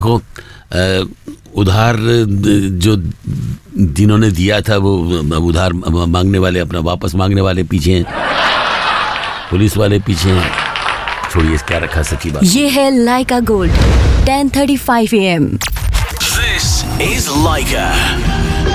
को उधार जो जिन्होंने दिया था वो उधार मांगने वाले अपना वापस मांगने वाले पीछे हैं, पुलिस वाले पीछे हैं। छोड़िए, क्या रखा सच्ची बात। ये है लाइका gold 10:35 AM। This is Leica.